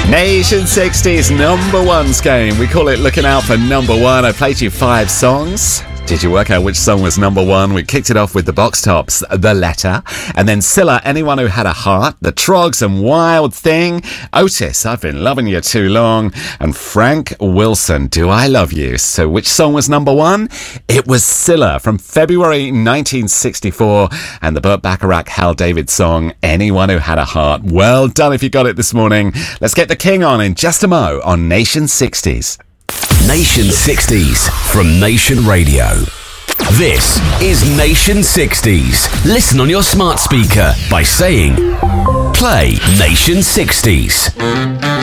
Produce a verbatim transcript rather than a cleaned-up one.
Nation sixties number ones game. We call it looking out for number one. I played you five songs. Did you work out which song was number one? We kicked it off with the Box Tops, The Letter, and then Scylla, Anyone Who Had a Heart, The Trogs and Wild Thing, Otis, I've Been Loving You Too Long, and Frank Wilson, Do I Love You? So which song was number one? It was Scylla from February nineteen sixty-four, and the Burt Bacharach Hal David song, Anyone Who Had a Heart. Well done if you got it this morning. Let's get the king on in just a mo on Nation sixties. Nation sixties from Nation Radio. This is Nation sixties. Listen on your smart speaker by saying, play Nation sixties.